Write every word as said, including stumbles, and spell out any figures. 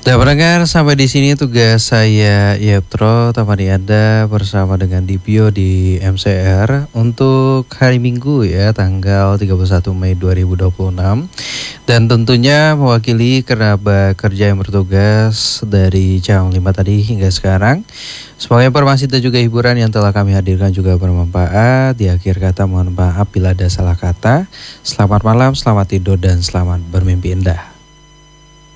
Nah, pendengar, sampai di sini tugas saya Yeptro temani Anda bersama dengan Dipio di M C R untuk hari Minggu ya, tanggal tiga puluh satu Mei dua ribu dua puluh enam. Dan tentunya mewakili kerabat kerja yang bertugas dari jam lima tadi hingga sekarang. Semoga informasi dan juga hiburan yang telah kami hadirkan juga bermanfaat. Di akhir kata mohon maaf bila ada salah kata. Selamat malam, selamat tidur dan selamat bermimpi indah.